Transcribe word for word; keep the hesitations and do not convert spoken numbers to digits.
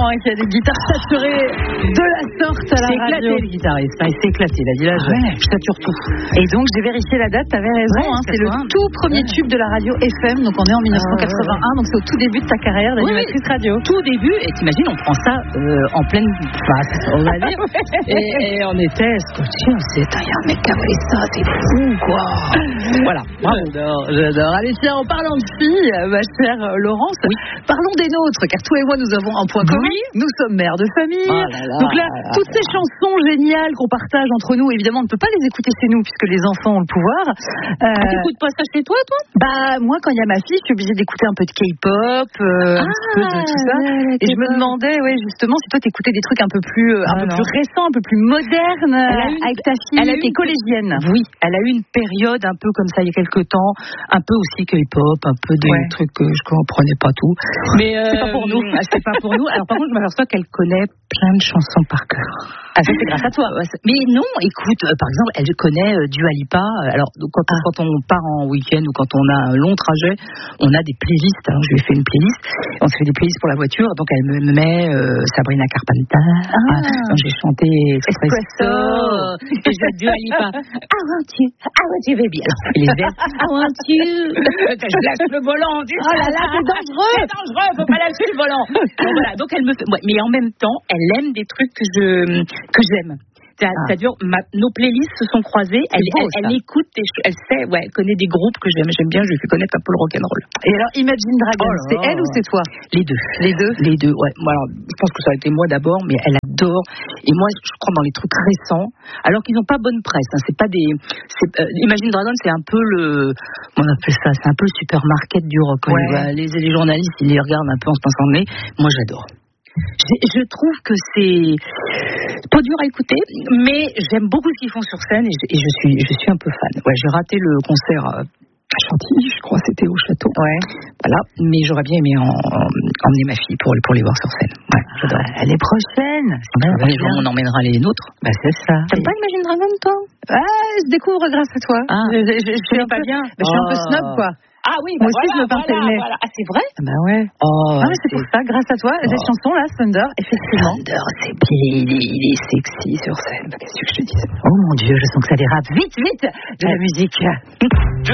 hein, qu'il y a des guitares saturées de la sorte à la c'est radio. C'est éclaté le guitariste, il s'est éclaté, il a dit là je, ouais. je sature tout. Et donc j'ai vérifié la date, t'avais raison, ouais, hein, c'est le tout premier ouais. tube de la radio F M, donc on est en dix-neuf cent quatre-vingt-un, ah, ouais, ouais. donc c'est au tout début de ta carrière d'animatrice oui, radio. Tout début, et t'imagines, on prend ça euh, en pleine face, on va dire, et, et on était scotchés, on s'est dit, il y a un mec qui a fait ça, c'est fou quoi. Voilà, bravo. J'adore, j'adore. Allez tiens, en parlant de filles, ma chère Laurence, oui. parlons des nôtres, car toi et moi nous avons un point oui. commun, nous sommes mères de famille. Oh là là, donc là, là, toutes là, ces chansons géniales qu'on partage entre nous, évidemment on ne peut pas les écouter chez nous puisque les enfants ont le pouvoir. Euh, ah, t'écoutes pas ça chez toi, toi? Bah moi quand il y a ma fille, je suis obligée d'écouter un peu de K-pop, euh, ah, un petit peu de tout ça. Ouais, et je me demandais, ouais, justement, si toi t'écoutais des trucs un peu plus, euh, un ah, peu non. plus récents, un peu plus modernes, une, avec ta fille elle a qui est collégienne. Oui, elle a eu une période un peu comme ça il y a quelques temps, un peu aussi K-pop, un peu des ouais. trucs que je comprenais pas tout. Mais euh, c'est pas pour nous. C'est pas pour nous. Alors par contre, je m'aperçois qu'elle connaît plein de chansons par cœur. Ah, ça c'est grâce à toi. Mais non, écoute, euh, par exemple, elle connaît euh, Dua Lipa. Alors quand, ah. quand on part en week-end ou quand on a un long trajet, on a des playlists. Alors je lui ai fait une playlist. On se fait des playlists pour la voiture. Donc elle me met euh, Sabrina Carpenter. Ah. Ah, j'ai chanté Espresso. Et j'ai Dua Lipa. I want you, I want you baby. Et les verres. I want you. Je lâche le volant. Oh là là, c'est dangereux. C'est dangereux. Faut pas lâcher le volant. Donc voilà. Donc elle me fait. Ouais, mais en même temps, elle aime des trucs que je que j'aime. C'est-à-dire, ah. nos playlists se sont croisées. Elle, beau, elle, elle écoute, et elle sait, ouais, elle connaît des groupes que j'aime. J'aime bien. Je lui fais connaître un peu le rock'n'roll. Et alors, Imagine Dragons, oh c'est elle ou c'est toi? Les deux. Les deux. Les deux. Ouais. Moi, alors, je pense que ça a été moi d'abord, mais elle adore. Et moi, je crois dans les trucs récents, alors qu'ils n'ont pas bonne presse. Hein. C'est pas des. C'est, euh, Imagine Dragons, c'est un peu le. On appelle ça. C'est un peu le supermarket du rock. Ouais. Bah, les, les journalistes, ils les regardent un peu en se pensant le nez. Moi, j'adore. Je, je trouve que c'est pas dur à écouter, mais j'aime beaucoup ce qu'ils font sur scène et je, et je suis, je suis un peu fan. Ouais, j'ai raté le concert à Chantilly, je crois, c'était au château. Ouais. Voilà, mais j'aurais bien aimé en, en, emmener ma fille pour, pour les voir sur scène. Ouais, j'adore. Ah, l'année prochaine. Ben, ouais, on emmènera les nôtres. Bah c'est ça. T'aimes pas Imagine Dragons, toi? Ah, je découvre grâce à toi. Ah, je, je, je, je suis un pas peu bien. Je suis oh. un peu snob, quoi. Ah oui, bah moi voilà, aussi je me pince voilà, le nez. Voilà. Ah c'est vrai? Bah ouais. Oh, ah, mais c'est, c'est pour ça, grâce à toi, oh. les chansons là, Thunder, effectivement. Thunder, c'est bien, il est, il est sexy sur scène. Qu'est-ce que je te dis? Oh mon Dieu, je sens que ça dérape vite, vite de la musique.